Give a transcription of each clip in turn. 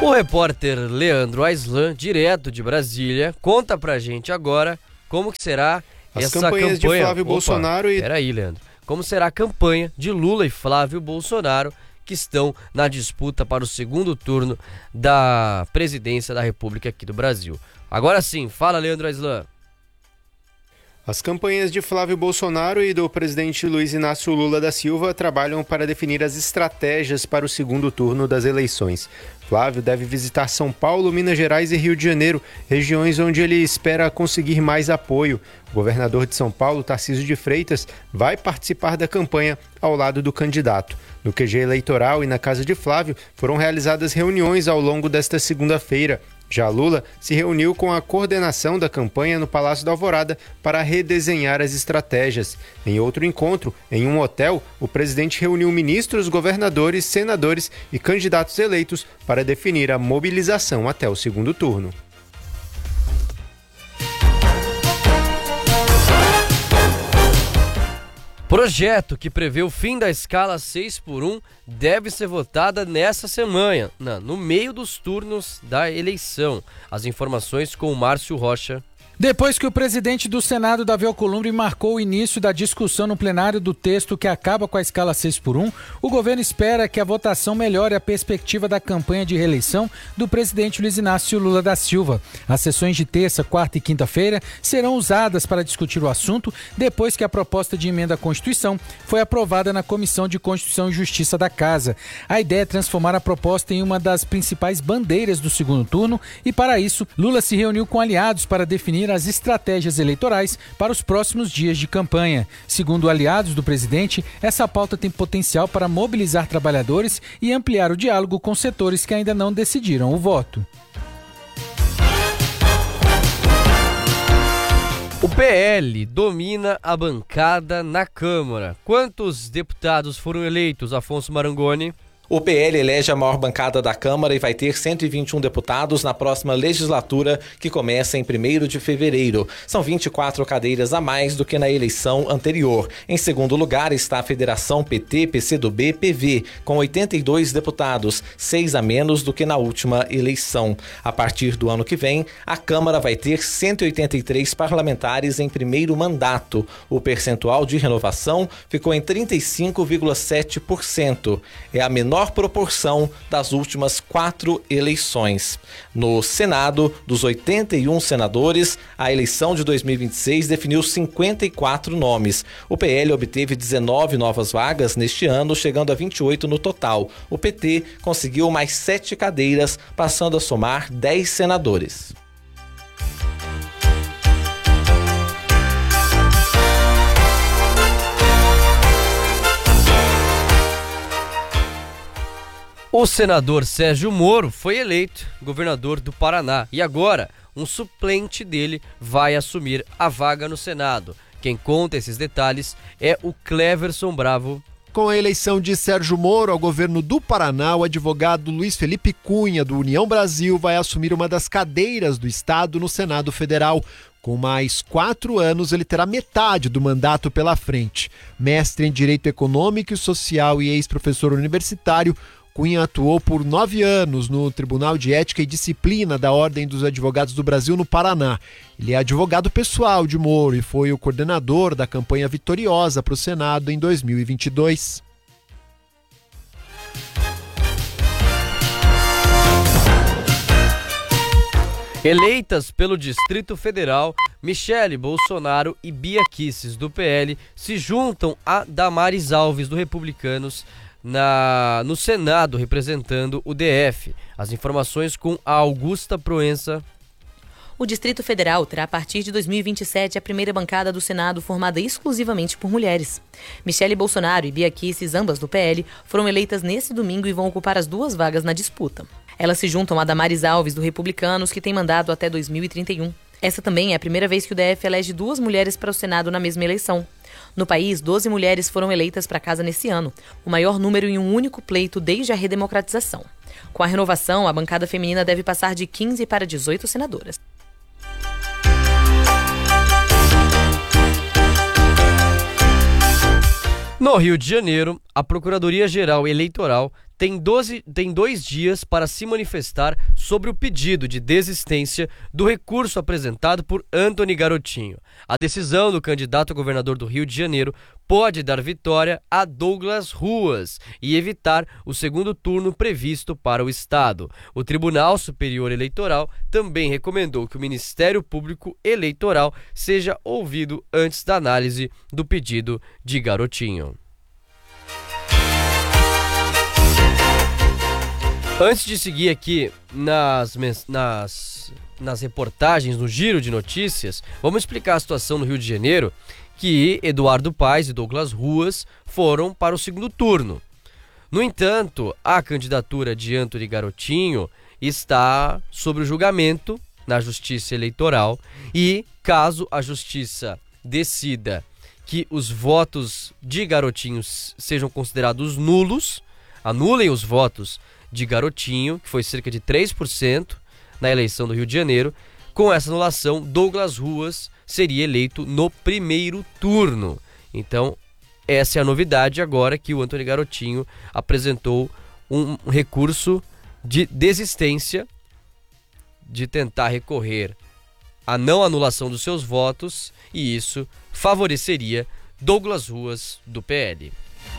O repórter Leandro Aislan, direto de Brasília, conta pra gente agora como que será essa campanha de Flávio Bolsonaro e... Peraí, Leandro. Como será a campanha de Lula e Flávio Bolsonaro, que estão na disputa para o segundo turno da presidência da República aqui do Brasil. Agora sim, fala, Leandro Aislan. As campanhas de Flávio Bolsonaro e do presidente Luiz Inácio Lula da Silva trabalham para definir as estratégias para o segundo turno das eleições. Flávio deve visitar São Paulo, Minas Gerais e Rio de Janeiro, regiões onde ele espera conseguir mais apoio. O governador de São Paulo, Tarcísio de Freitas, vai participar da campanha ao lado do candidato. No QG eleitoral e na casa de Flávio foram realizadas reuniões ao longo desta segunda-feira. Já Lula se reuniu com a coordenação da campanha no Palácio da Alvorada para redesenhar as estratégias. Em outro encontro, em um hotel, o presidente reuniu ministros, governadores, senadores e candidatos eleitos para definir a mobilização até o segundo turno. Projeto que prevê o fim da escala 6x1 deve ser votada nessa semana, no meio dos turnos da eleição. As informações com o Márcio Rocha. Depois que o presidente do Senado, Davi Alcolumbre, marcou o início da discussão no plenário do texto que acaba com a escala 6x1, o governo espera que a votação melhore a perspectiva da campanha de reeleição do presidente Luiz Inácio Lula da Silva. As sessões de terça, quarta e quinta-feira serão usadas para discutir o assunto depois que a proposta de emenda à Constituição foi aprovada na Comissão de Constituição e Justiça da Casa. A ideia é transformar a proposta em uma das principais bandeiras do segundo turno e, para isso, Lula se reuniu com aliados para definir as estratégias eleitorais para os próximos dias de campanha. Segundo aliados do presidente, essa pauta tem potencial para mobilizar trabalhadores e ampliar o diálogo com setores que ainda não decidiram o voto. O PL domina a bancada na Câmara. Quantos deputados foram eleitos, Afonso Marangoni? O PL elege a maior bancada da Câmara e vai ter 121 deputados na próxima legislatura, que começa em 1º de fevereiro. São 24 cadeiras a mais do que na eleição anterior. Em segundo lugar está a Federação PT, PCdoB, PV, com 82 deputados, 6 a menos do que na última eleição. A partir do ano que vem, a Câmara vai ter 183 parlamentares em primeiro mandato. O percentual de renovação ficou em 35,7%. É a menor proporção das últimas 4 eleições. No Senado, dos 81 senadores, a eleição de 2026 definiu 54 nomes. O PL obteve 19 novas vagas neste ano, chegando a 28 no total. O PT conseguiu mais 7 cadeiras, passando a somar 10 senadores. O senador Sérgio Moro foi eleito governador do Paraná e agora um suplente dele vai assumir a vaga no Senado. Quem conta esses detalhes é o Cleverson Bravo. Com a eleição de Sérgio Moro ao governo do Paraná, o advogado Luiz Felipe Cunha, do União Brasil, vai assumir uma das cadeiras do estado no Senado Federal. Com mais 4 anos, ele terá metade do mandato pela frente. Mestre em Direito Econômico e Social e ex-professor universitário, Cunha atuou por 9 anos no Tribunal de Ética e Disciplina da Ordem dos Advogados do Brasil no Paraná. Ele é advogado pessoal de Moro e foi o coordenador da campanha vitoriosa para o Senado em 2022. Eleitas pelo Distrito Federal, Michele Bolsonaro e Bia Kicis, do PL, se juntam a Damares Alves, do Republicanos, no Senado, representando o DF. As informações com a Augusta Proença. O Distrito Federal terá a partir de 2027 a primeira bancada do Senado formada exclusivamente por mulheres. Michele Bolsonaro e Bia Kicis, ambas do PL, foram eleitas nesse domingo e vão ocupar as 2 vagas na disputa. Elas se juntam a Damares Alves, do Republicanos, que tem mandato até 2031. Essa também é a primeira vez que o DF elege 2 mulheres para o Senado na mesma eleição. No país, 12 mulheres foram eleitas para a casa nesse ano, o maior número em um único pleito desde a redemocratização. Com a renovação, a bancada feminina deve passar de 15 para 18 senadoras. No Rio de Janeiro, a Procuradoria-Geral Eleitoral tem 2 dias para se manifestar sobre o pedido de desistência do recurso apresentado por Antony Garotinho. A decisão do candidato a governador do Rio de Janeiro pode dar vitória a Douglas Ruas e evitar o segundo turno previsto para o estado. O Tribunal Superior Eleitoral também recomendou que o Ministério Público Eleitoral seja ouvido antes da análise do pedido de Garotinho. Antes de seguir aqui nas reportagens, no giro de notícias, vamos explicar a situação no Rio de Janeiro, que Eduardo Paes e Douglas Ruas foram para o segundo turno. No entanto, a candidatura de Antony Garotinho está sob julgamento na Justiça Eleitoral e, caso a Justiça decida que os votos de Garotinho sejam considerados nulos, anulem os votos de Garotinho, que foi cerca de 3% na eleição do Rio de Janeiro, com essa anulação, Douglas Ruas seria eleito no primeiro turno. Então, essa é a novidade agora, que o Antony Garotinho apresentou um recurso de desistência, de tentar recorrer à não anulação dos seus votos, e isso favoreceria Douglas Ruas, do PL.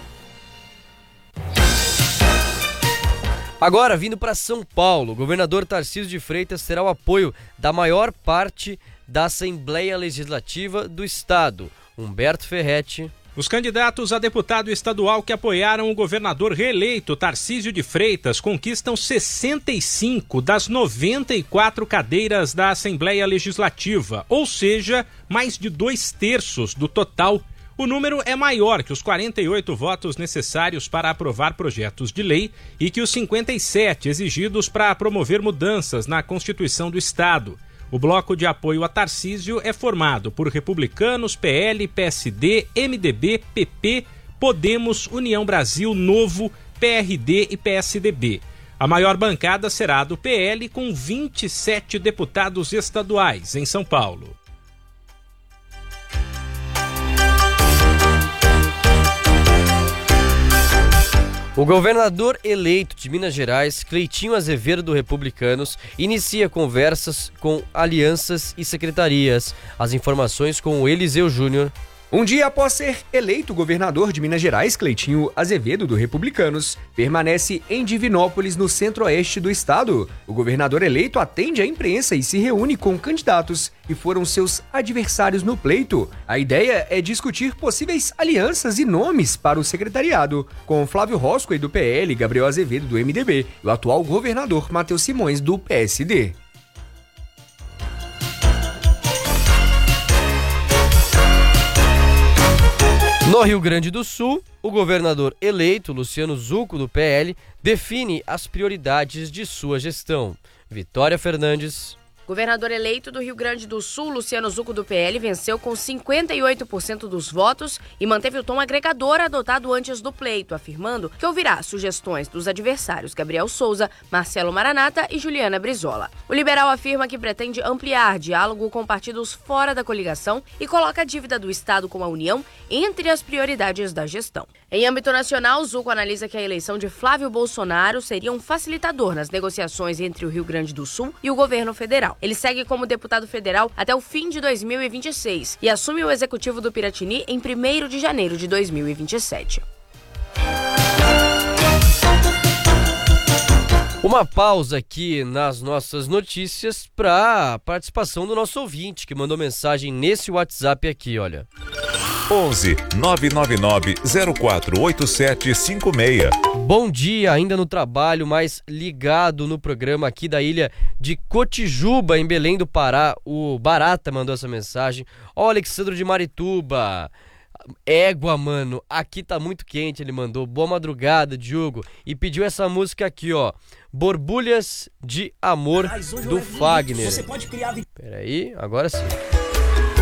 Agora, vindo para São Paulo, o governador Tarcísio de Freitas terá o apoio da maior parte da Assembleia Legislativa do Estado. Humberto Ferretti. Os candidatos a deputado estadual que apoiaram o governador reeleito Tarcísio de Freitas conquistam 65 das 94 cadeiras da Assembleia Legislativa, ou seja, mais de 2/3 do total. O número é maior que os 48 votos necessários para aprovar projetos de lei e que os 57 exigidos para promover mudanças na Constituição do Estado. O bloco de apoio a Tarcísio é formado por republicanos, PL, PSD, MDB, PP, Podemos, União Brasil, Novo, PRD e PSDB. A maior bancada será a do PL, com 27 deputados estaduais em São Paulo. O governador eleito de Minas Gerais, Cleitinho Azevedo do Republicanos, inicia conversas com alianças e secretarias. As informações com o Eliseu Júnior. Um dia após ser eleito governador de Minas Gerais, Cleitinho Azevedo, do Republicanos, permanece em Divinópolis, no centro-oeste do estado. O governador eleito atende à imprensa e se reúne com candidatos que foram seus adversários no pleito. A ideia é discutir possíveis alianças e nomes para o secretariado, com Flávio Roscoe, do PL, Gabriel Azevedo, do MDB, e o atual governador Matheus Simões, do PSD. No Rio Grande do Sul, o governador eleito, Luciano Zucco, do PL, define as prioridades de sua gestão. Vitória Fernandes. Governador eleito do Rio Grande do Sul, Luciano Zucco, do PL, venceu com 58% dos votos e manteve o tom agregador adotado antes do pleito, afirmando que ouvirá sugestões dos adversários Gabriel Souza, Marcelo Maranata e Juliana Brizola. O liberal afirma que pretende ampliar diálogo com partidos fora da coligação e coloca a dívida do Estado com a União entre as prioridades da gestão. Em âmbito nacional, Zucco analisa que a eleição de Flávio Bolsonaro seria um facilitador nas negociações entre o Rio Grande do Sul e o governo federal. Ele segue como deputado federal até o fim de 2026 e assume o executivo do Piratini em 1º de janeiro de 2027. Uma pausa aqui nas nossas notícias para a participação do nosso ouvinte, que mandou mensagem nesse WhatsApp aqui, olha. 11 999 048756. Bom dia, ainda no trabalho, mas ligado no programa aqui da ilha de Cotijuba, em Belém do Pará. O Barata mandou essa mensagem. Ó, Alexandre de Marituba. Égua, mano, aqui tá muito quente, ele mandou. Boa madrugada, Diogo. E pediu essa música aqui, ó. Borbulhas de Amor, do Fagner. Peraí, agora sim.